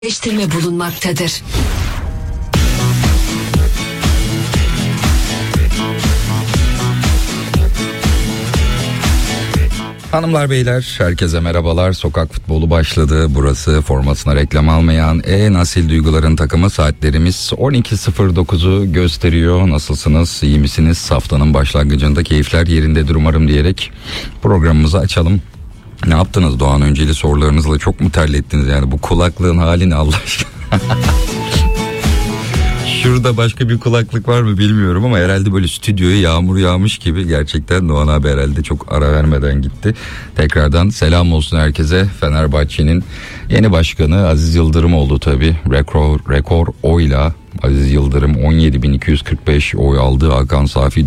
Eleştirme bulunmaktadır. Hanımlar beyler herkese merhabalar. Sokak futbolu başladı. Burası formasına reklam almayan Nasil Duyguların takımı. Saatlerimiz 12.09'u gösteriyor. Nasılsınız? İyi misiniz? Haftanın başlangıcında keyifler yerindedir umarım diyerek programımızı açalım. Ne yaptınız Doğan önceli sorularınızla, çok mu terlettiniz yani? Bu kulaklığın halini Allah aşkına. Şurada başka bir kulaklık var mı bilmiyorum ama herhalde böyle stüdyoya yağmur yağmış gibi. Gerçekten Doğan abi herhalde çok ara vermeden gitti. Tekrardan selam olsun herkese. Fenerbahçe'nin yeni başkanı Aziz Yıldırım oldu tabii. Rekor oyla Aziz Yıldırım 17.245 oy aldı. Hakan Safi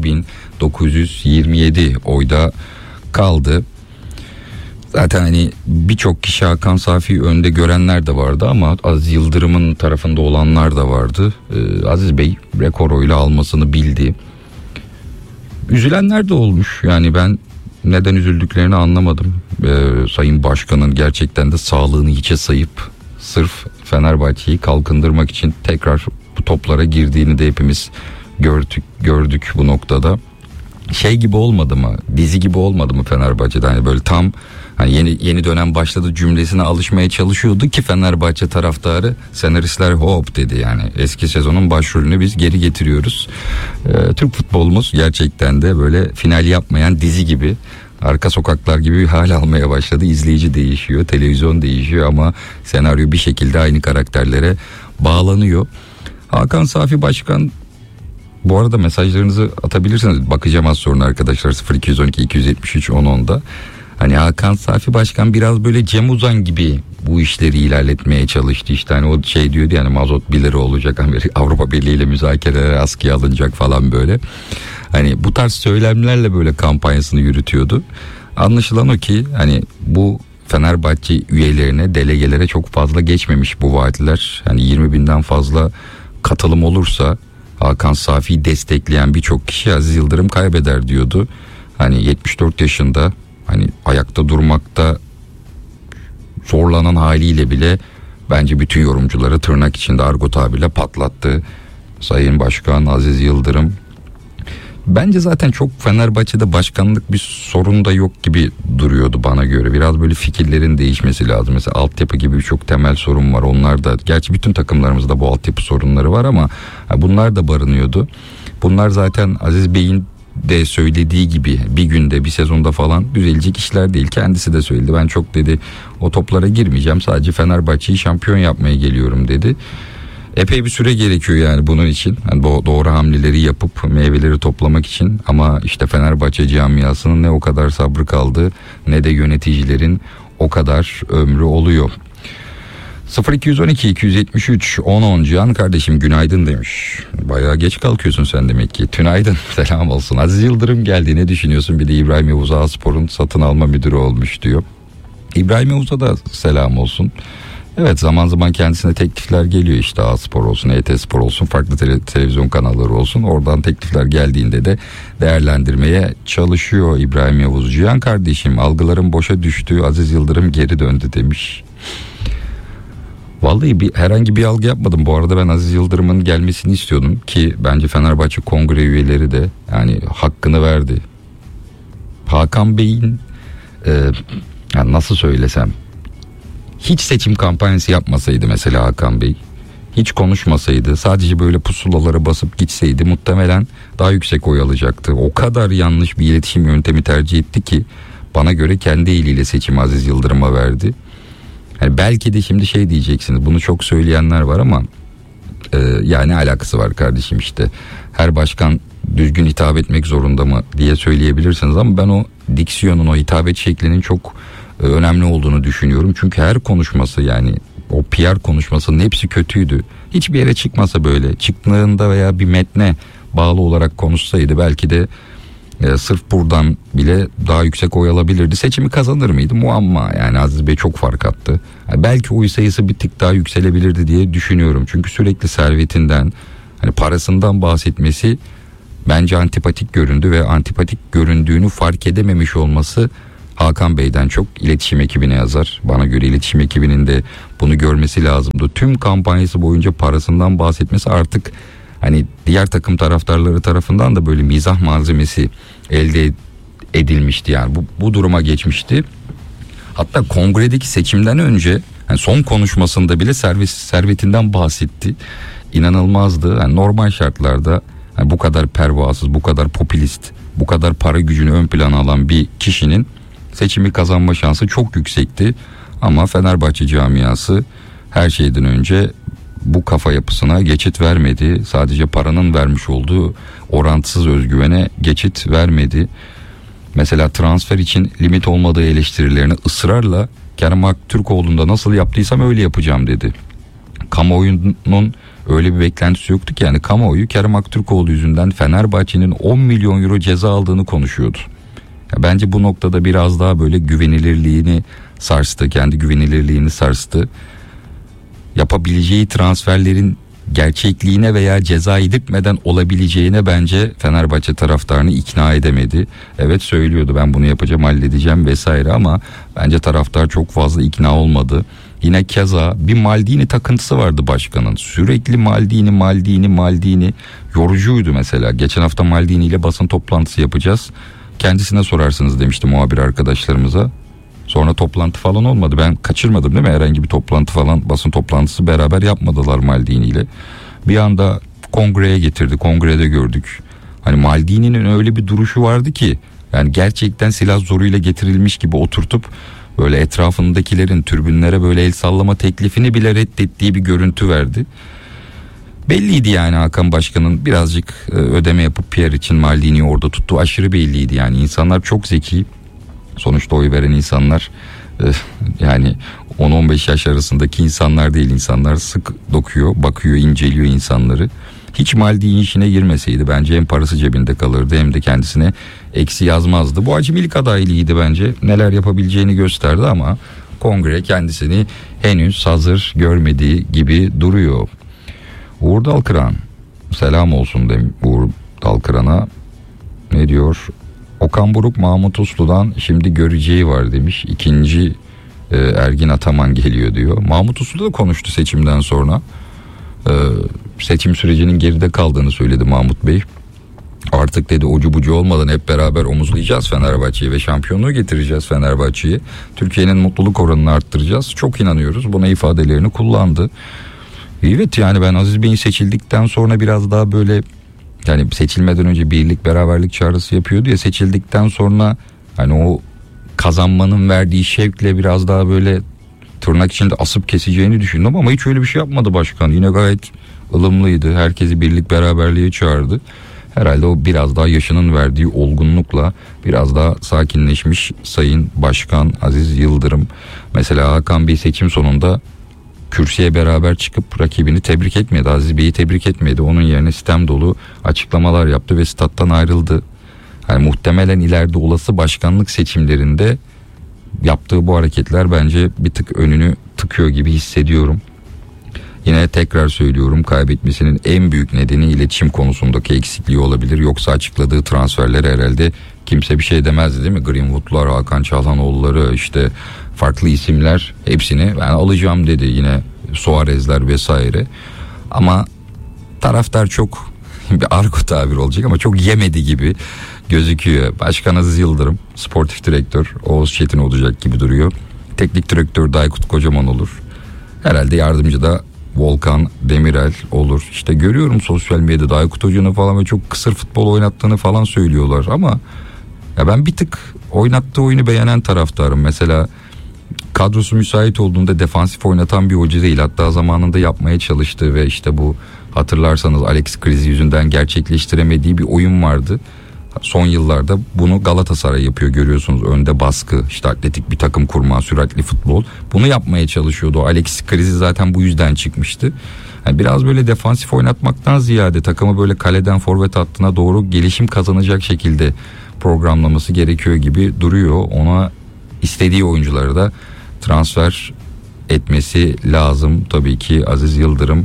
9.927 oyda kaldı. Zaten hani birçok kişi Hakan Safi'yi önde görenler de vardı ama Aziz Yıldırım'ın tarafında olanlar da vardı. Aziz Bey rekor oyla almasını bildi. Üzülenler de olmuş. Yani ben neden üzüldüklerini anlamadım. Sayın Başkan'ın gerçekten de sağlığını hiçe sayıp sırf Fenerbahçe'yi kalkındırmak için tekrar bu toplara girdiğini de hepimiz gördük bu noktada. Şey gibi olmadı mı? Dizi gibi olmadı mı Fenerbahçe'de? Hani böyle tam hani yeni dönem başladı cümlesine alışmaya çalışıyordu ki Fenerbahçe taraftarı, senaristler hop dedi yani. Eski sezonun başrolünü biz geri getiriyoruz. Türk futbolumuz gerçekten de böyle final yapmayan dizi gibi, arka sokaklar gibi bir hal almaya başladı. İzleyici değişiyor, televizyon değişiyor ama senaryo bir şekilde aynı karakterlere bağlanıyor. Hakan Safi Başkan, bu arada mesajlarınızı atabilirsiniz. Bakacağım az sonra arkadaşlar, 0212 273 1010'da. Hani Hakan Safi Başkan biraz böyle Cem Uzan gibi bu işleri ilerletmeye çalıştı. İşte hani o şey diyordu yani, mazot 1 lira olacak, Avrupa Birliği ile müzakereler askıya alınacak falan böyle. Hani bu tarz söylemlerle böyle kampanyasını yürütüyordu. Anlaşılan o ki hani bu Fenerbahçe üyelerine, delegelere çok fazla geçmemiş bu vaatler. Hani 20.000'den fazla katılım olursa Hakan Safi'yi destekleyen birçok kişi Aziz Yıldırım kaybeder diyordu. Hani 74 yaşında, hani ayakta durmakta zorlanan haliyle bile bence bütün yorumcuları tırnak içinde argo tabirle patlattı Sayın Başkan Aziz Yıldırım. Bence zaten çok Fenerbahçe'de başkanlık bir sorun da yok gibi duruyordu bana göre. Biraz böyle fikirlerin değişmesi lazım. Mesela altyapı gibi birçok temel sorun var. Onlar da, gerçi bütün takımlarımızda bu altyapı sorunları var ama bunlar da barınıyordu. Bunlar zaten Aziz Bey'in de söylediği gibi bir günde, bir sezonda falan düzelecek işler değil. Kendisi de söyledi. Ben çok dedi o toplara girmeyeceğim. Sadece Fenerbahçe'yi şampiyon yapmaya geliyorum dedi. Epey bir süre gerekiyor yani bunun için. Yani doğru hamleleri yapıp meyveleri toplamak için. Ama işte Fenerbahçe camiasının ne o kadar sabrı kaldı, ne de yöneticilerin o kadar ömrü oluyor. 0212 273 1010 Cihan kardeşim günaydın demiş. Bayağı geç kalkıyorsun sen demek ki. Tünaydın, selam olsun. Aziz Yıldırım geldi, ne düşünüyorsun? Bir de İbrahim Yavuz Ağaspor'un satın alma müdürü olmuş diyor. İbrahim Yavuz'a da selam olsun. Evet, zaman zaman kendisine teklifler geliyor, işte A-Spor olsun, ET-Spor olsun, farklı televizyon kanalları olsun. Oradan teklifler geldiğinde de değerlendirmeye çalışıyor İbrahim Yavuz. Cihan kardeşim, algıların boşa düştü, Aziz Yıldırım geri döndü demiş. Vallahi herhangi bir algı yapmadım. Bu arada ben Aziz Yıldırım'ın gelmesini istiyordum ki bence Fenerbahçe kongre üyeleri de yani hakkını verdi. Hakan Bey'in yani nasıl söylesem, hiç seçim kampanyası yapmasaydı mesela Hakan Bey, hiç konuşmasaydı, sadece böyle pusulalara basıp gitseydi muhtemelen daha yüksek oy alacaktı. O kadar yanlış bir iletişim yöntemi tercih etti ki bana göre kendi eliyle seçimi Aziz Yıldırım'a verdi. Yani belki de şimdi şey diyeceksiniz, bunu çok söyleyenler var ama yani alakası var kardeşim, işte her başkan düzgün hitap etmek zorunda mı diye söyleyebilirsiniz ama ben o diksiyonun, o hitap şeklinin çok önemli olduğunu düşünüyorum. Çünkü her konuşması, yani o PR konuşmasının hepsi kötüydü. Hiçbir yere çıkmasa, böyle çıktığında veya bir metne bağlı olarak konuşsaydı belki de sırf buradan bile daha yüksek oy alabilirdi. Seçimi kazanır mıydı? Muamma. Yani Aziz Bey çok fark attı. Yani belki oy sayısı bir tık daha yükselebilirdi diye düşünüyorum. Çünkü sürekli servetinden, hani parasından bahsetmesi bence antipatik göründü ve antipatik göründüğünü fark edememiş olması Hakan Bey'den çok iletişim ekibine yazar. Bana göre iletişim ekibinin de bunu görmesi lazımdı. Tüm kampanyası boyunca parasından bahsetmesi artık hani diğer takım taraftarları tarafından da böyle mizah malzemesi elde edilmişti, yani bu duruma geçmişti. Hatta kongredeki seçimden önce yani son konuşmasında bile servetinden bahsetti. İnanılmazdı. Yani normal şartlarda yani bu kadar pervasız, bu kadar popülist, bu kadar para gücünü ön plana alan bir kişinin seçimi kazanma şansı çok yüksekti. Ama Fenerbahçe camiası her şeyden önce bu kafa yapısına geçit vermedi. Sadece paranın vermiş olduğu orantısız özgüvene geçit vermedi. Mesela transfer için limit olmadığı eleştirilerini ısrarla Kerem Aktürkoğlu'nda nasıl yaptıysam öyle yapacağım dedi. Kamuoyunun öyle bir beklentisi yoktu ki, yani kamuoyu Kerem Aktürkoğlu yüzünden Fenerbahçe'nin 10 milyon euro ceza aldığını konuşuyordu. Ya bence bu noktada biraz daha böyle güvenilirliğini sarstı, kendi güvenilirliğini sarstı. Yapabileceği transferlerin gerçekliğine veya ceza yedirtmeden olabileceğine bence Fenerbahçe taraftarını ikna edemedi. Evet, söylüyordu ben bunu yapacağım, halledeceğim vesaire, ama bence taraftar çok fazla ikna olmadı. Yine keza bir Maldini takıntısı vardı başkanın. Sürekli Maldini yorucuydu mesela. Geçen hafta Maldini ile basın toplantısı yapacağız. Kendisine sorarsınız demişti muhabir arkadaşlarımıza. Sonra toplantı falan olmadı. Ben kaçırmadım değil mi? Herhangi bir toplantı falan, basın toplantısı beraber yapmadılar Maldini ile. Bir anda kongreye getirdi. Kongrede gördük. Hani Maldini'nin öyle bir duruşu vardı ki, yani gerçekten silah zoruyla getirilmiş gibi oturtup böyle etrafındakilerin tribünlere böyle el sallama teklifini bile reddettiği bir görüntü verdi. Belliydi yani Hakan Başkan'ın birazcık ödeme yapıp PR için Maldini'yi orada tuttuğu aşırı belliydi. Yani insanlar çok zeki. Sonuçta oy veren insanlar yani 10-15 yaş arasındaki insanlar değil, insanlar sık dokuyor, bakıyor, inceliyor insanları. Hiç Maldini işine girmeseydi bence hem parası cebinde kalırdı hem de kendisine eksi yazmazdı. Bu acemilik adaylığıydı bence. Neler yapabileceğini gösterdi ama kongre kendisini henüz hazır görmediği gibi duruyor. Uğur Dalkıran, selam olsun demiş Uğur Dalkıran'a. Ne diyor? Okan Buruk Mahmut Uslu'dan şimdi göreceği var demiş. İkinci Ergin Ataman geliyor diyor. Mahmut Uslu da konuştu seçimden sonra. Seçim sürecinin geride kaldığını söyledi Mahmut Bey. Artık dedi ucu bucu olmadan hep beraber omuzlayacağız Fenerbahçe'yi ve şampiyonluğu getireceğiz Fenerbahçe'yi. Türkiye'nin mutluluk oranını arttıracağız. Çok inanıyoruz. Buna ifadelerini kullandı. Evet, yani ben Aziz Bey'in seçildikten sonra biraz daha böyle, yani seçilmeden önce birlik beraberlik çağrısı yapıyordu ya, seçildikten sonra hani o kazanmanın verdiği şevkle biraz daha böyle tırnak içinde asıp keseceğini düşündüm ama hiç öyle bir şey yapmadı başkan. Yine gayet ılımlıydı. Herkesi birlik beraberliğe çağırdı. Herhalde o biraz daha yaşının verdiği olgunlukla biraz daha sakinleşmiş Sayın Başkan Aziz Yıldırım. Mesela Hakan Bey seçim sonunda kürsüye beraber çıkıp rakibini tebrik etmedi. Aziz Bey'i tebrik etmedi. Onun yerine sitem dolu açıklamalar yaptı ve stat'tan ayrıldı. Yani muhtemelen ileride olası başkanlık seçimlerinde yaptığı bu hareketler bence bir tık önünü tıkıyor gibi hissediyorum. Yine tekrar söylüyorum, kaybetmesinin en büyük nedeni iletişim konusundaki eksikliği olabilir. Yoksa açıkladığı transferler herhalde kimse bir şey demezdi değil mi? Greenwood'lar, Hakan Çalhanoğulları, işte farklı isimler, hepsini ben alacağım dedi. Yine Suarez'ler vesaire. Ama taraftar çok, bir argo tabir olacak ama çok yemedi gibi gözüküyor. Başkan Aziz Yıldırım, sportif direktör Oğuz Çetin olacak gibi duruyor. Teknik direktör Aykut Kocaman olur. Herhalde yardımcı da Volkan Demirel olur. İşte görüyorum sosyal medyada Aykut Hoca'nın falan ve çok kısır futbol oynattığını falan söylüyorlar ama ya ben bir tık oynattığı oyunu beğenen taraftarım. Mesela kadrosu müsait olduğunda defansif oynatan bir hoca değil. Hatta zamanında yapmaya çalıştığı ve işte bu, hatırlarsanız Alex krizi yüzünden gerçekleştiremediği bir oyun vardı. Son yıllarda bunu Galatasaray yapıyor, görüyorsunuz. Önde baskı, işte atletik bir takım kurma, süratli futbol. Bunu yapmaya çalışıyordu. Alex krizi zaten bu yüzden çıkmıştı. Yani biraz böyle defansif oynatmaktan ziyade takımı böyle kaleden forvet hattına doğru gelişim kazanacak şekilde programlaması gerekiyor gibi duruyor. Ona istediği oyuncuları da transfer etmesi lazım tabii ki Aziz Yıldırım.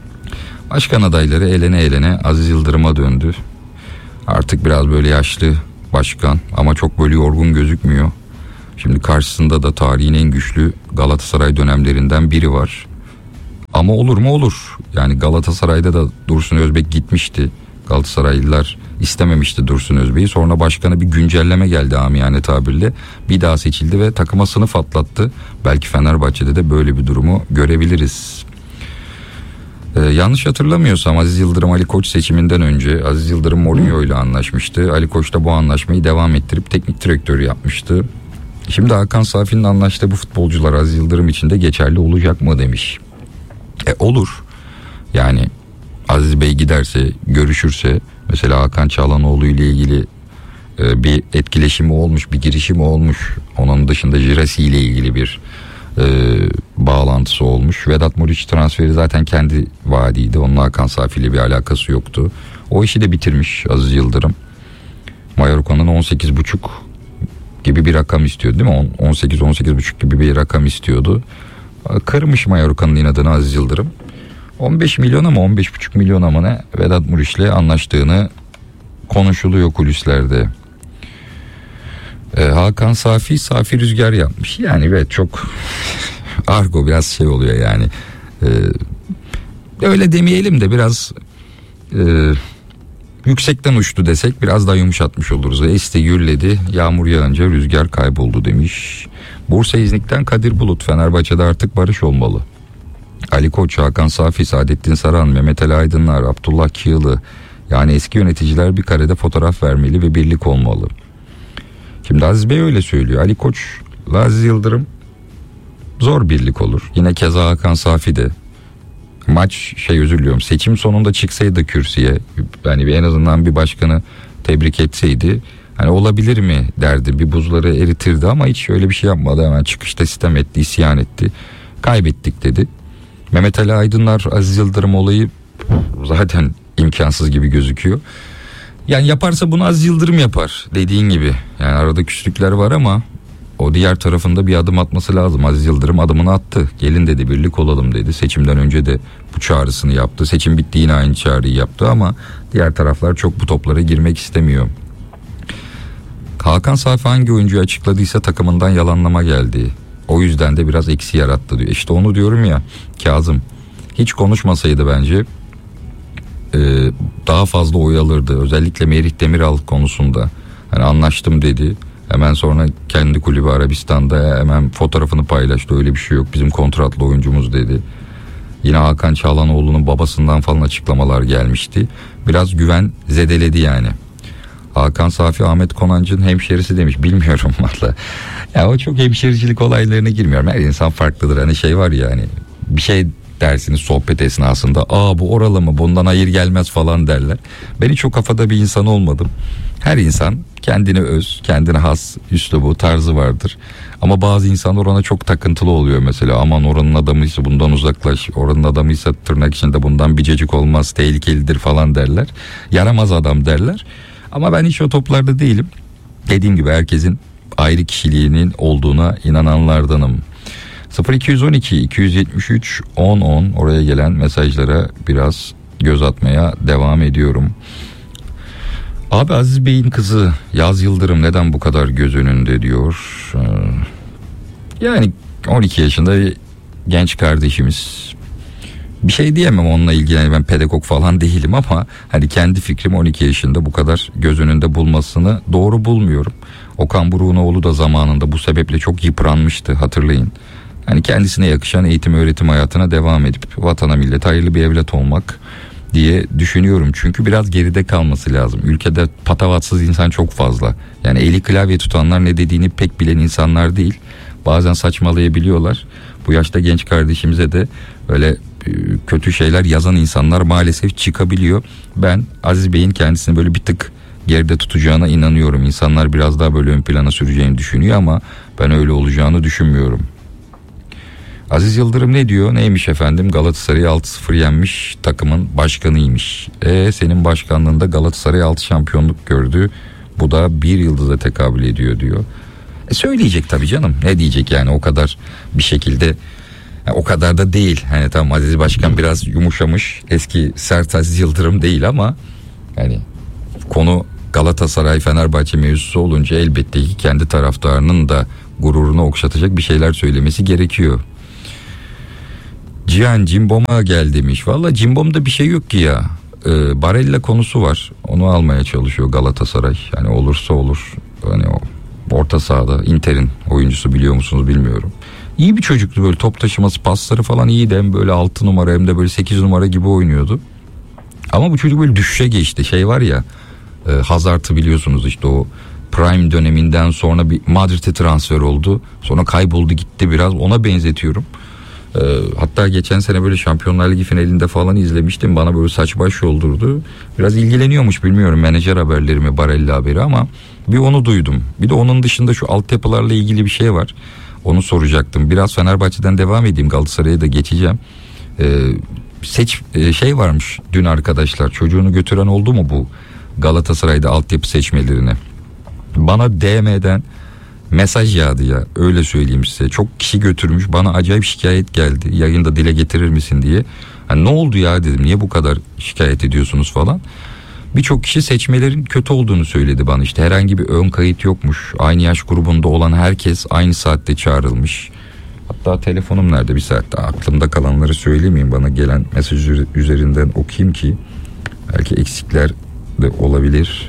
Başkan adayları elene elene Aziz Yıldırım'a döndü. Artık biraz böyle yaşlı başkan ama çok böyle yorgun gözükmüyor. Şimdi karşısında da tarihin en güçlü Galatasaray dönemlerinden biri var. Ama olur mu olur. Yani Galatasaray'da da Dursun Özbek gitmişti. Galatasaraylılar istememişti Dursun Özbek'i. Sonra başkana bir güncelleme geldi amiyane tabirle. Bir daha seçildi ve takıma sınıf atlattı. Belki Fenerbahçe'de de böyle bir durumu görebiliriz. Yanlış hatırlamıyorsam Aziz Yıldırım Ali Koç seçiminden önce Aziz Yıldırım Mourinho ile anlaşmıştı. Ali Koç da bu anlaşmayı devam ettirip teknik direktör yapmıştı. Şimdi Hakan Safi'nin anlaştığı bu futbolcular Aziz Yıldırım için de geçerli olacak mı demiş. Olur. Yani Aziz Bey giderse, görüşürse, mesela Hakan Çalhanoğlu ile ilgili bir etkileşimi olmuş, bir girişimi olmuş. Onun dışında Jirasi ile ilgili bir bağlantısı olmuş. Vedat Muriç transferi zaten kendi vaadiydi. Onunla Hakan Safi ile bir alakası yoktu. O işi de bitirmiş Aziz Yıldırım. Mallorca'nın 18,5 gibi bir rakam istiyordu değil mi? 18-18,5 gibi bir rakam istiyordu. Kırmış Mallorca'nın inadını Aziz Yıldırım. 15 milyon ama 15,5 milyon ama ne? Vedat Muriç'le anlaştığını konuşuluyor kulislerde. Hakan Safi rüzgar yapmış. Yani evet, çok argo biraz şey oluyor yani. Öyle demeyelim de biraz yüksekten uçtu desek biraz daha yumuşatmış oluruz. Esti gürledi, yağmur yağınca rüzgar kayboldu demiş. Bursa İznik'ten Kadir Bulut, Fenerbahçe'de artık barış olmalı. Ali Koç, Hakan Safi, Saadettin Saran, Mehmet Ali Aydınlar, Abdullah Kiyılı, yani eski yöneticiler bir karede fotoğraf vermeli ve birlik olmalı. Şimdi Aziz Bey öyle söylüyor. Ali Koç'la Aziz Yıldırım zor birlik olur. Yine keza Hakan Safi de. Özür diliyorum. Seçim sonunda çıksaydı kürsüye, yani en azından bir başkanı tebrik etseydi, hani olabilir mi derdi, bir buzları eritirdi ama hiç öyle bir şey yapmadı. Hemen çıkışta sitem etti, isyan etti. Kaybettik dedi. Mehmet Ali Aydınlar Aziz Yıldırım olayı zaten imkansız gibi gözüküyor. Yani yaparsa bunu Aziz Yıldırım yapar dediğin gibi. Yani arada küslükler var ama o diğer tarafında bir adım atması lazım. Aziz Yıldırım adımını attı. Gelin dedi, birlik olalım dedi. Seçimden önce de bu çağrısını yaptı. Seçim bitti, yine aynı çağrıyı yaptı ama diğer taraflar çok bu toplara girmek istemiyor. Hakan Safi hangi oyuncuyu açıkladıysa takımından yalanlama geldi. O yüzden de biraz eksi yarattı diyor. İşte onu diyorum ya Kazım. Hiç konuşmasaydı bence daha fazla oy alırdı. Özellikle Merih Demiral konusunda. Hani anlaştım dedi. Hemen sonra kendi kulübü Arabistan'da hemen fotoğrafını paylaştı. Öyle bir şey yok, bizim kontratlı oyuncumuz dedi. Yine Hakan Çalhanoğlu'nun babasından falan açıklamalar gelmişti. Biraz güven zedeledi yani. Hakan Safi Ahmet Konancı'nın hemşerisi demiş. Bilmiyorum valla. Ya o çok hemşericilik olaylarına girmiyorum. Her insan farklıdır. Hani şey var ya, hani bir şey dersiniz sohbet esnasında. Bu oralı mı, bundan hayır gelmez falan derler. Ben hiç o kafada bir insan olmadım. Her insan kendine öz, kendine has üslubu, tarzı vardır. Ama bazı insanlar ona çok takıntılı oluyor mesela. Aman oranın adamıysa bundan uzaklaş, oranın adamıysa tırnak içinde bundan bicecik olmaz, tehlikelidir falan derler. Yaramaz adam derler. Ama ben hiç o toplarda değilim. Dediğim gibi herkesin ayrı kişiliğinin olduğuna inananlardanım. 0212 273 1010 oraya gelen mesajlara biraz göz atmaya devam ediyorum. Abi Aziz Bey'in kızı Yaz Yıldırım neden bu kadar göz önünde diyor. Yani 12 yaşında bir genç kardeşimiz. Bir şey diyemem onunla ilgili, yani ben pedagog falan değilim ama hani kendi fikrim 12 yaşında bu kadar göz önünde bulmasını doğru bulmuyorum. Okan Buruk'un oğlu da zamanında bu sebeple çok yıpranmıştı, hatırlayın. Hani kendisine yakışan eğitim öğretim hayatına devam edip vatana millete hayırlı bir evlat olmak diye düşünüyorum. Çünkü biraz geride kalması lazım. Ülkede patavatsız insan çok fazla. Yani eli klavye tutanlar ne dediğini pek bilen insanlar değil. Bazen saçmalayabiliyorlar. Bu yaşta genç kardeşimize de öyle kötü şeyler yazan insanlar maalesef çıkabiliyor. Ben Aziz Bey'in kendisini böyle bir tık geride tutacağına inanıyorum. İnsanlar biraz daha böyle ön plana süreceğini düşünüyor ama ben öyle olacağını düşünmüyorum. Aziz Yıldırım ne diyor? Neymiş efendim? Galatasaray'ı 6-0 yenmiş takımın başkanıymış. Senin başkanlığında Galatasaray 6 şampiyonluk gördü. Bu da bir yıldıza tekabül ediyor diyor. Söyleyecek tabii canım. Ne diyecek yani, o kadar bir şekilde, o kadar da değil. Hani tamam, Aziz Başkan biraz yumuşamış. Eski sert Aziz Yıldırım değil ama yani konu Galatasaray Fenerbahçe mevzusu olunca elbette ki kendi taraftarının da gururunu okşatacak bir şeyler söylemesi gerekiyor. Cihan Cimbom'a gel demiş. Valla Cimbom'da bir şey yok ki ya. Barella konusu var. Onu almaya çalışıyor Galatasaray. Yani olursa olur. Hani o orta sahada Inter'in oyuncusu, biliyor musunuz bilmiyorum. İyi bir çocuktu, böyle top taşıması, pasları falan iyiydi. Hem böyle 6 numara hem de böyle 8 numara gibi oynuyordu. Ama bu çocuk böyle düşüşe geçti. Şey var ya, Hazard'ı biliyorsunuz, işte o Prime döneminden sonra bir Madrid'e transfer oldu. Sonra kayboldu gitti, biraz ona benzetiyorum. Hatta geçen sene böyle Şampiyonlar Ligi finalinde falan izlemiştim. Bana böyle saç baş yoldurdu. Biraz ilgileniyormuş, bilmiyorum menajer haberleri mi, Barella haberi, ama bir onu duydum. Bir de onun dışında şu altyapılarla ilgili bir şey var. Onu soracaktım. Biraz Fenerbahçe'den devam edeyim, Galatasaray'a da geçeceğim. Şey varmış dün arkadaşlar, çocuğunu götüren oldu mu bu Galatasaray'da altyapı seçmelerine? Bana DM'den mesaj yağdı ya, öyle söyleyeyim size. Çok kişi götürmüş, bana acayip şikayet geldi. Yayında dile getirir misin diye. Hani ne oldu ya dedim, niye bu kadar şikayet ediyorsunuz falan. Birçok kişi seçmelerin kötü olduğunu söyledi bana. İşte herhangi bir ön kayıt yokmuş. Aynı yaş grubunda olan herkes aynı saatte çağrılmış. Hatta telefonum nerede, bir saatte aklımda kalanları söylemeyeyim, bana gelen mesaj üzerinden okuyayım ki belki eksikler de olabilir.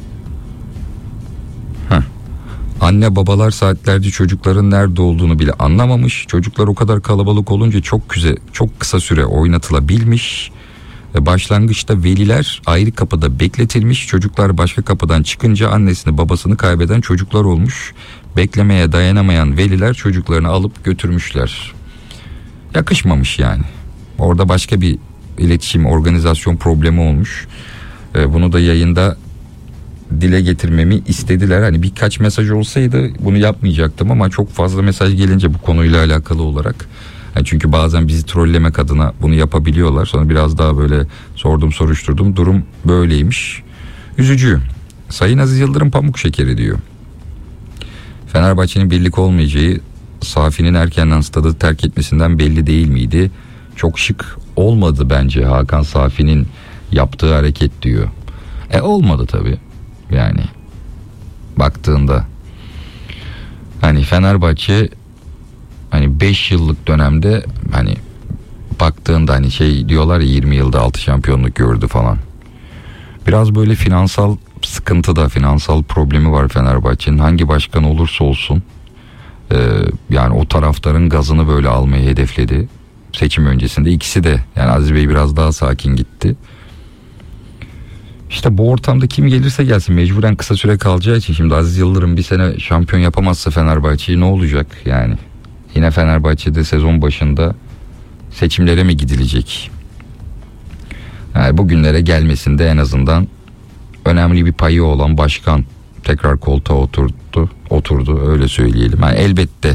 Anne babalar saatlerce çocukların nerede olduğunu bile anlamamış. Çocuklar o kadar kalabalık olunca çok kısa süre oynatılabilmiş. Başlangıçta veliler ayrı kapıda bekletilmiş. Çocuklar başka kapıdan çıkınca annesini babasını kaybeden çocuklar olmuş. Beklemeye dayanamayan veliler çocuklarını alıp götürmüşler. Yakışmamış yani. Orada başka bir iletişim, organizasyon problemi olmuş. Bunu da yayında dile getirmemi istediler. Hani birkaç mesaj olsaydı bunu yapmayacaktım ama çok fazla mesaj gelince bu konuyla alakalı olarak. Yani çünkü bazen bizi trollemek adına bunu yapabiliyorlar. Sonra biraz daha böyle sordum, soruşturdum. Durum böyleymiş. Üzücü. Sayın Aziz Yıldırım pamuk şekeri diyor. Fenerbahçe'nin birlik olmayacağı Safi'nin erkenden stadı terk etmesinden belli değil miydi? Çok şık olmadı bence Hakan Safi'nin yaptığı hareket diyor. Olmadı tabii. Yani baktığında hani Fenerbahçe hani 5 yıllık dönemde, hani baktığında hani şey diyorlar ya, 20 yılda 6 şampiyonluk gördü falan. Biraz böyle finansal sıkıntı da, finansal problemi var Fenerbahçe'nin. Hangi başkan olursa olsun yani o taraftarın gazını böyle almayı hedefledi. Seçim öncesinde ikisi de, yani Aziz Bey biraz daha sakin gitti. İşte bu ortamda kim gelirse gelsin mecburen kısa süre kalacağı için, şimdi Aziz Yıldırım bir sene şampiyon yapamazsa Fenerbahçe'yi ne olacak yani? Yine Fenerbahçe'de sezon başında seçimlere mi gidilecek? Yani bugünlere gelmesinde en azından önemli bir payı olan başkan tekrar koltuğa oturdu öyle söyleyelim. Yani elbette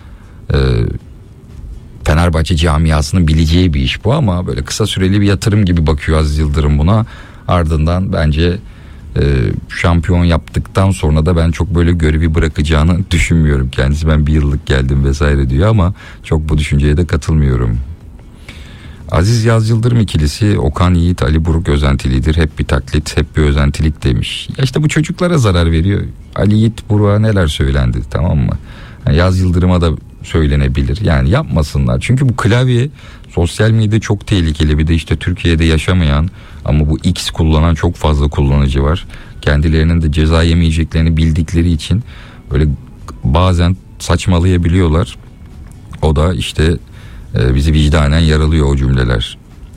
Fenerbahçe camiasının bileceği bir iş bu, ama böyle kısa süreli bir yatırım gibi bakıyor Aziz Yıldırım buna. Ardından bence şampiyon yaptıktan sonra da ben çok böyle görevi bırakacağını düşünmüyorum. Kendisi ben bir yıllık geldim vesaire diyor ama çok bu düşünceye de katılmıyorum. Aziz Yaz Yıldırım ikilisi Okan Yiğit Ali Buruk özentilidir. Hep bir taklit, hep bir özentilik demiş. Ya işte bu çocuklara zarar veriyor. Ali Yiğit Buruk'a neler söylendi, tamam mı? Yani Yaz Yıldırım'a da söylenebilir. Yani yapmasınlar. Çünkü bu klavye sosyal medyada çok tehlikeli. Bir de işte Türkiye'de yaşamayan ama bu X kullanan çok fazla kullanıcı var. Kendilerinin de ceza yemeyeceklerini bildikleri için böyle bazen saçmalayabiliyorlar. O da işte bizi vicdanen yaralıyor o cümleler.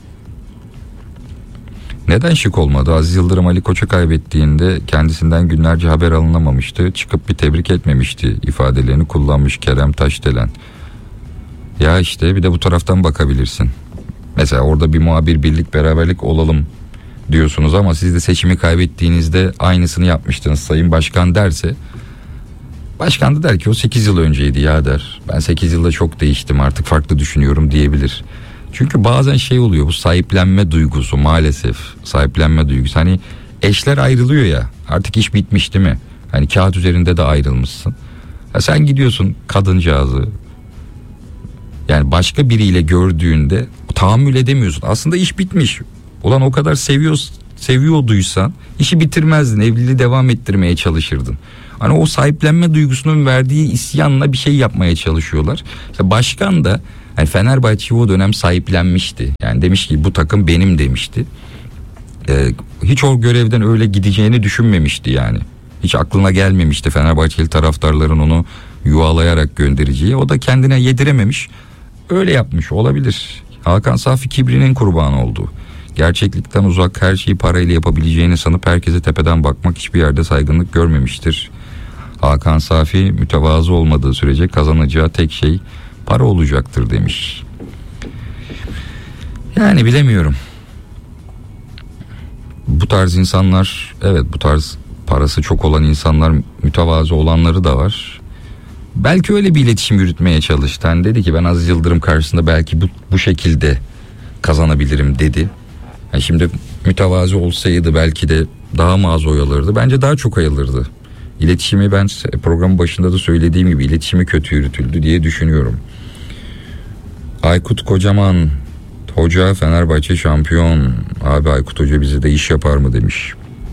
Neden şık olmadı? Aziz Yıldırım Ali Koç'u kaybettiğinde kendisinden günlerce haber alınamamıştı. Çıkıp bir tebrik etmemişti ifadelerini kullanmış Kerem Taşdelen. Ya işte bir de bu taraftan bakabilirsin. Mesela orada bir muhabir, birlik beraberlik olalım diyorsunuz ama siz de seçimi kaybettiğinizde aynısını yapmıştınız Sayın Başkan derse, başkan da der ki o 8 yıl önceydi ya der. Ben 8 yılda çok değiştim, artık farklı düşünüyorum diyebilir. Çünkü bazen şey oluyor, bu sahiplenme duygusu, maalesef sahiplenme duygusu. Hani eşler ayrılıyor ya, artık iş bitmiş değil mi? Hani kağıt üzerinde de ayrılmışsın. Ya sen gidiyorsun kadıncağızı, yani başka biriyle gördüğünde tahammül edemiyorsun. Aslında iş bitmiş. Ulan o kadar seviyoruz seviyorduysan işi bitirmezdin, evliliği devam ettirmeye çalışırdın. Hani o sahiplenme duygusunun verdiği isyanla bir şey yapmaya çalışıyorlar. İşte başkan da yani Fenerbahçe'yi o dönem sahiplenmişti. Yani demiş ki bu takım benim demişti. Hiç o görevden öyle gideceğini düşünmemişti yani. Hiç aklına gelmemişti Fenerbahçeli taraftarların onu yuvalayarak göndereceği. O da kendine yedirememiş. Öyle yapmış olabilir. Hakan Safi kibrinin kurbanı oldu. Gerçeklikten uzak, her şeyi parayla yapabileceğini sanıp herkese tepeden bakmak, hiçbir yerde saygınlık görmemiştir. Hakan Safi mütevazı olmadığı sürece kazanacağı tek şey para olacaktır demiş. Yani bilemiyorum. Bu tarz insanlar, evet, bu tarz parası çok olan insanlar, mütevazı olanları da var. Belki öyle bir iletişim yürütmeye çalıştı. Yani dedi ki ben Aziz Yıldırım karşısında belki bu şekilde kazanabilirim dedi. Yani şimdi mütevazı olsaydı belki de daha mı az oy alırdı? Bence daha çok oy alırdı. İletişimi, ben programın başında da söylediğim gibi, iletişimi kötü yürütüldü diye düşünüyorum. Aykut Kocaman, hoca Fenerbahçe şampiyon. Abi Aykut Hoca bize de iş yapar mı demiş.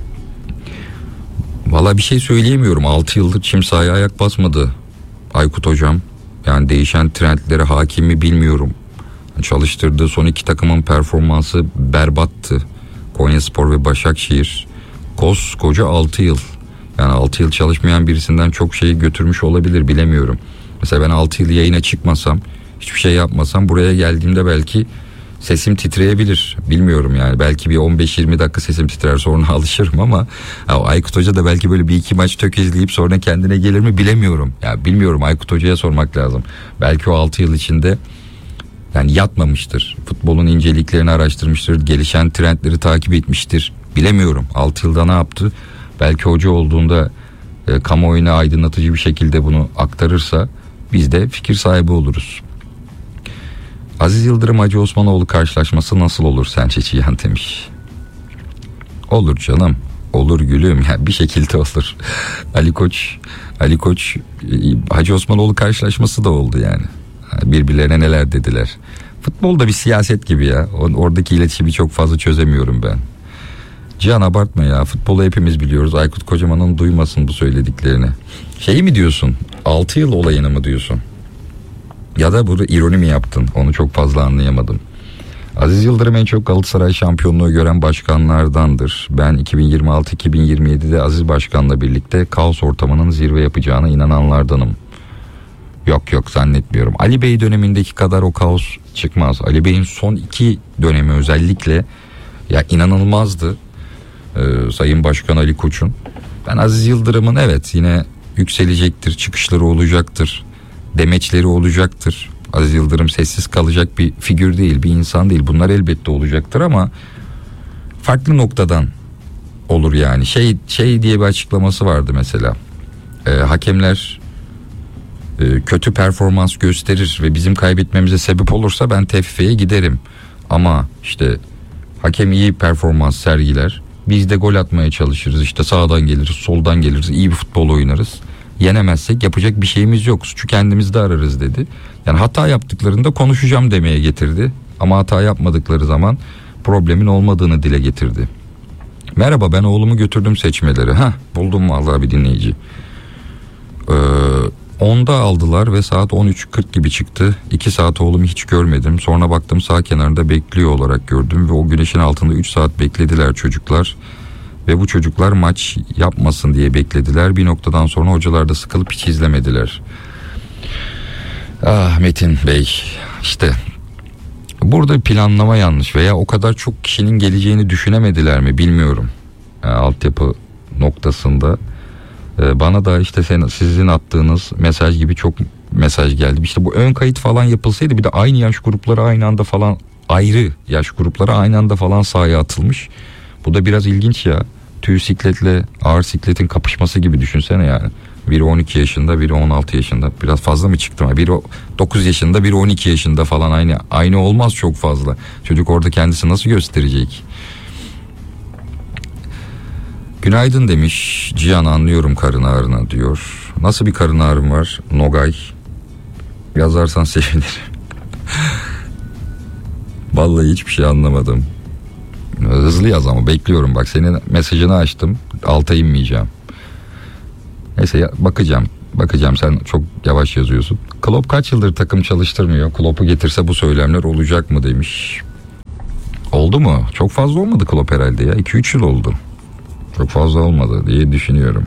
Valla bir şey söyleyemiyorum. 6 yıldır çim sahaya ayak basmadı Aykut Hocam. Yani değişen trendlere hakim mi bilmiyorum. Çalıştırdığı son 2 takımın performansı berbattı. Konyaspor ve Başakşehir. Koskoca 6 yıl. Yani 6 yıl çalışmayan birisinden çok şey götürmüş olabilir, bilemiyorum. Mesela ben 6 yıl yayına çıkmasam, hiçbir şey yapmasam, buraya geldiğimde belki sesim titreyebilir. Bilmiyorum yani, belki bir 15-20 dakika sesim titrer, sonra alışırım ama Aykut Hoca da belki böyle bir iki maç tökezleyip sonra kendine gelir mi bilemiyorum. Ya bilmiyorum, Aykut Hoca'ya sormak lazım. Belki o 6 yıl içinde yani yatmamıştır. Futbolun inceliklerini araştırmıştır. Gelişen trendleri takip etmiştir. Bilemiyorum 6 yılda ne yaptı. Belki hoca olduğunda kamuoyuna aydınlatıcı bir şekilde bunu aktarırsa biz de fikir sahibi oluruz. Aziz Yıldırım Hacı Osmanoğlu karşılaşması nasıl olur sence Cihan demiş. Olur canım. Olur gülüm. Ya bir şekilde olur. Ali Koç Hacı Osmanoğlu karşılaşması da oldu yani. Birbirlerine neler dediler. Futbolda bir siyaset gibi ya. Oradaki iletişimi çok fazla çözemiyorum ben. Cihan abartma ya. Futbolu hepimiz biliyoruz. Aykut Kocaman'ın duymasın bu söylediklerini. Şey mi diyorsun? 6 yıl olayını mı diyorsun? Ya da burada ironi mi yaptın? Onu çok fazla anlayamadım. Aziz Yıldırım en çok Galatasaray şampiyonluğu gören başkanlardandır. Ben 2026-2027'de Aziz Başkan'la birlikte kaos ortamının zirve yapacağına inananlardanım. Yok zannetmiyorum. Ali Bey dönemindeki kadar o kaos çıkmaz. Ali Bey'in son 2 dönemi özellikle ya inanılmazdı. Sayın Başkan Ali Koç'un. Ben Aziz Yıldırım'ın evet yine yükselecektir, çıkışları olacaktır, demeçleri olacaktır. Aziz Yıldırım sessiz kalacak bir figür değil, bir insan değil. Bunlar elbette olacaktır ama farklı noktadan olur yani. Şey diye bir açıklaması vardı mesela. Hakemler kötü performans gösterir ve bizim kaybetmemize sebep olursa ben TFF'ye giderim. Ama işte hakem iyi performans sergiler. Biz de gol atmaya çalışırız. İşte sağdan geliriz, soldan geliriz, iyi bir futbol oynarız. Yenemezsek yapacak bir şeyimiz yok. Suçu kendimizde ararız dedi. Yani hata yaptıklarında konuşacağım demeye getirdi. Ama hata yapmadıkları zaman problemin olmadığını dile getirdi. Merhaba, ben oğlumu götürdüm seçmeleri. Buldum vallahi bir dinleyici. 10'da aldılar ve saat 13.40 gibi çıktı. 2 saat oğlumu hiç görmedim. Sonra baktım sağ kenarında bekliyor olarak gördüm. Ve o güneşin altında 3 saat beklediler çocuklar. Ve bu çocuklar maç yapmasın diye beklediler. Bir noktadan sonra hocalar da sıkılıp hiç izlemediler. Ah Metin Bey, işte burada planlama yanlış veya o kadar çok kişinin geleceğini düşünemediler mi bilmiyorum. Altyapı noktasında. Bana da işte sizin attığınız mesaj gibi çok mesaj geldi. İşte bu ön kayıt falan yapılsaydı, bir de aynı yaş grupları aynı anda falan, ayrı yaş grupları aynı anda falan sahaya atılmış. Bu da biraz ilginç ya. Tüy sikletle ağır sikletin kapışması gibi düşünsene yani. Biri 12 yaşında, biri 16 yaşında. Biraz fazla mı çıktım? Biri 9 yaşında, biri 12 yaşında falan, aynı olmaz çok fazla. Çocuk orada kendisi nasıl gösterecek? Günaydın demiş Cihan, anlıyorum karın ağrına diyor. Nasıl bir karın ağrım var Nogay? Yazarsan sevinirim. Vallahi hiçbir şey anlamadım. Hızlı yaz ama bekliyorum, bak senin mesajını açtım, alta inmeyeceğim. Neyse bakacağım, sen çok yavaş yazıyorsun. Klopp kaç yıldır takım çalıştırmıyor, Klopp'u getirse bu söylemler olacak mı demiş. Oldu mu? Çok fazla olmadı Klopp herhalde ya, 2-3 yıl oldu. Çok fazla olmadı diye düşünüyorum.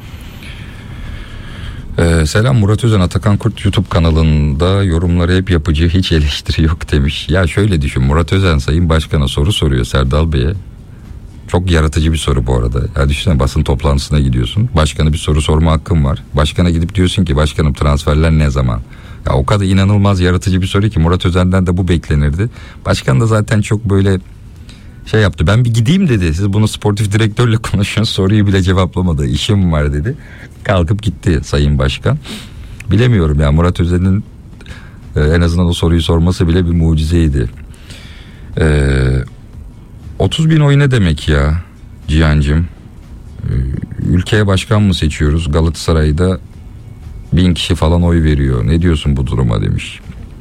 Selam Murat Özen, Atakan Kurt YouTube kanalında yorumları hep yapıcı, hiç eleştiri yok demiş. Ya şöyle düşün, Murat Özen Sayın Başkan'a soru soruyor, Serdal Bey'e. Çok yaratıcı bir soru bu arada. Ya düşünsene, basın toplantısına gidiyorsun, başkana bir soru sorma hakkın var. Başkana gidip diyorsun ki başkanım transferler ne zaman? Ya o kadar inanılmaz yaratıcı bir soru ki Murat Özen'den de bu beklenirdi. Başkan da zaten çok böyle şey yaptı, ben bir gideyim dedi. Siz bunu sportif direktörle konuşun, soruyu bile cevaplamadı. İşim var dedi. Kalkıp gitti Sayın Başkan. Bilemiyorum ya, Murat Özen'in en azından o soruyu sorması bile bir mucizeydi. 30 bin oy ne demek ya Cihan'cığım? Ülkeye başkan mı seçiyoruz? Galatasaray'da 1000 kişi falan oy veriyor. Ne diyorsun bu duruma demiş.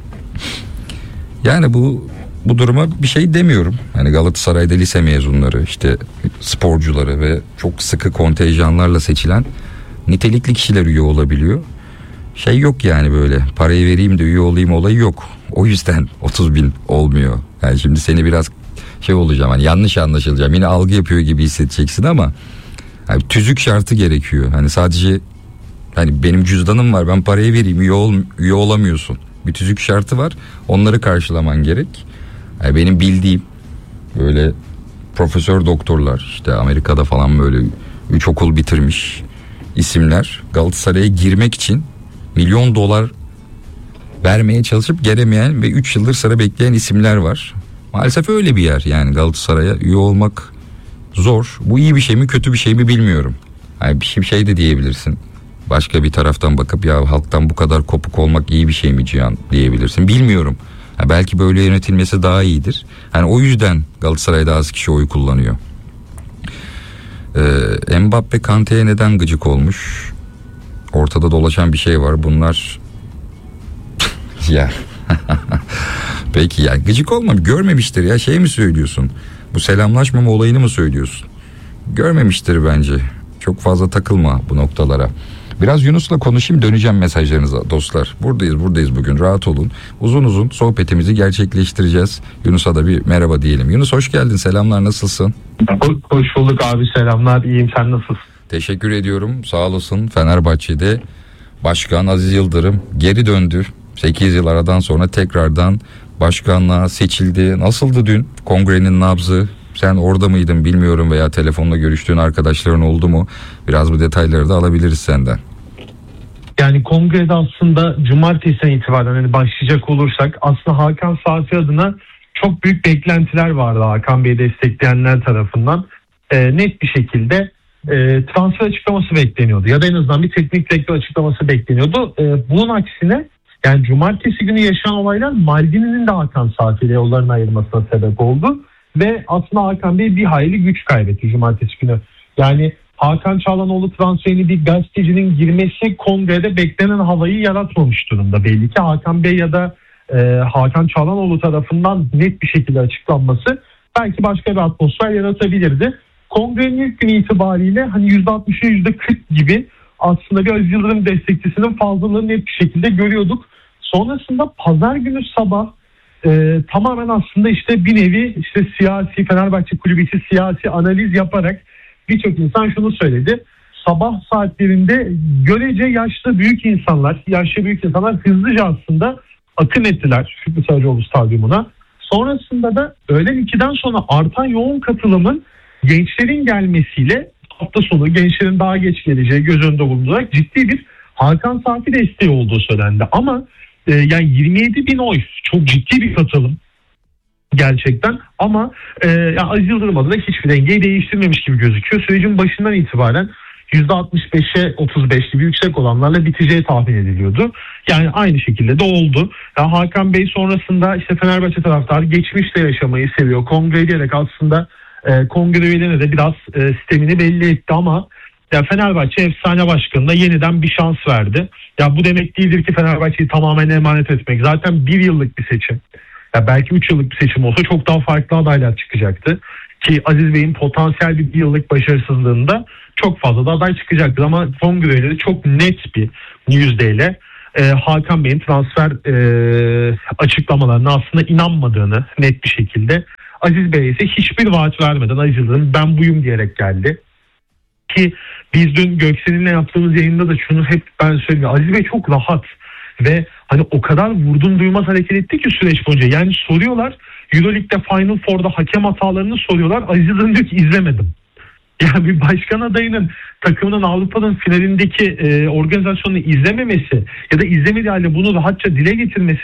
Yani bu duruma bir şey demiyorum. Hani Galatasaray'da lise mezunları, işte sporcuları ve çok sıkı kontenjanlarla seçilen nitelikli kişiler üye olabiliyor. Şey yok yani, böyle parayı vereyim de üye olayım olayı yok. O yüzden 30 bin olmuyor. Yani şimdi seni biraz şey olacağım, hani yanlış anlaşılacağım, yine algı yapıyor gibi hissedeceksin ama hani tüzük şartı gerekiyor. Hani sadece hani benim cüzdanım var, ben parayı vereyim üye olamıyorsun. Bir tüzük şartı var, onları karşılaman gerek. Yani benim bildiğim böyle profesör doktorlar, işte Amerika'da falan böyle 3 okul bitirmiş isimler Galatasaray'a girmek için milyon dolar vermeye çalışıp gelemeyen ve 3 yıldır sıra bekleyen isimler var. Maalesef öyle bir yer yani, Galatasaray'a üye olmak zor. Bu iyi bir şey mi kötü bir şey mi bilmiyorum. Yani bir şey de diyebilirsin. Başka bir taraftan bakıp ya halktan bu kadar kopuk olmak iyi bir şey mi Cihan diyebilirsin. Bilmiyorum. Ya belki böyle yönetilmesi daha iyidir. Yani o yüzden Galatasaray'da az kişi oy kullanıyor. Mbappe Kante'ye neden gıcık olmuş? Ortada dolaşan bir şey var. Bunlar ya peki ya, gıcık olmam, görmemiştir ya, şey mi söylüyorsun? Bu selamlaşmama olayını mı söylüyorsun? Görmemiştir bence. Çok fazla takılma bu noktalara. Biraz Yunus'la konuşayım, döneceğim mesajlarınıza dostlar. Buradayız bugün, rahat olun. Uzun sohbetimizi gerçekleştireceğiz. Yunus'a da bir merhaba diyelim. Yunus hoş geldin, selamlar, nasılsın? Hoş bulduk abi, selamlar, iyiyim, sen nasılsın? Teşekkür ediyorum, sağ olasın. Fenerbahçe'de Başkan Aziz Yıldırım geri döndü. 8 yıl aradan sonra tekrardan başkanlığa seçildi. Nasıldı dün kongrenin nabzı? Sen orada mıydın bilmiyorum, veya telefonla görüştüğün arkadaşların oldu mu? Biraz bu detayları da alabiliriz senden. Yani kongrede aslında cumartesinden itibaren hani başlayacak olursak aslında Hakan Safi adına çok büyük beklentiler vardı Hakan Bey'i destekleyenler tarafından. Net bir şekilde transfer açıklaması bekleniyordu ya da en azından bir teknik direktör açıklaması bekleniyordu. Bunun aksine yani cumartesi günü yaşanan olaylar Maldini'nin de Hakan Safi ile yollarını ayırmasına sebep oldu. Ve aslında Hakan Bey bir hayli güç kaybetti cumartesi günü. Yani Hakan Çalhanoğlu transferini bir gazetecinin girmesi kongrede beklenen havayı yaratmamış durumda. Belli ki Hakan Bey ya da Hakan Çalhanoğlu tarafından net bir şekilde açıklanması belki başka bir atmosfer yaratabilirdi. Kongrenin ilk günü itibariyle hani %60'a %40 gibi aslında bir Aziz Yıldırım destekçisinin fazlalığını net bir şekilde görüyorduk. Sonrasında pazar günü sabah tamamen aslında işte bir nevi işte siyasi, Fenerbahçe kulübü içi siyasi analiz yaparak birçok insan şunu söyledi. Sabah saatlerinde görece yaşlı büyük insanlar hızlıca aslında akın ettiler Şükrü Saracoğlu Stadyumuna. Sonrasında da öğlen 2'den sonra artan yoğun katılımın gençlerin gelmesiyle hafta sonu gençlerin daha geç geleceği göz önünde bulundurarak ciddi bir Hakan Safi desteği olduğu söylendi. Ama yani 27 bin oy çok ciddi bir katılım gerçekten, ama yani Aziz Yıldırım adına hiçbir dengeyi değiştirmemiş gibi gözüküyor. Sürecin başından itibaren %65'e 35 gibi yüksek olanlarla biteceği tahmin ediliyordu. Yani aynı şekilde de oldu. Yani Hakan Bey sonrasında işte Fenerbahçe taraftarı geçmişte yaşamayı seviyor. Kongre diyerek aslında kongre üyelerine de biraz sistemini belli etti, ama ya Fenerbahçe efsane başkanına yeniden bir şans verdi. Ya bu demek değildir ki Fenerbahçe'yi tamamen emanet etmek. Zaten bir yıllık bir seçim. Ya belki 3 yıllık bir seçim olsa çok daha farklı adaylar çıkacaktı. Ki Aziz Bey'in potansiyel bir yıllık başarısızlığında çok fazla da aday çıkacaktır. Ama kongreleri çok net bir yüzdeyle Hakan Bey'in transfer açıklamalarına aslında inanmadığını net bir şekilde, Aziz Bey ise hiçbir vaat vermeden Aziz Yıldırım ben buyum diyerek geldi. Ki biz dün Göksel'inle yaptığımız yayında da şunu hep ben söylüyorum. Aziz Bey çok rahat ve hani o kadar vurdum duymaz hareket etti ki süreç boyunca. Yani soruyorlar, Euroleague'de Final Four'da hakem hatalarını soruyorlar. Aziz Yıldırım diyor ki izlemedim. Yani bir başkan adayının takımının Avrupa'nın finalindeki organizasyonunu izlememesi ya da izlemediği halde bunu rahatça dile getirmesi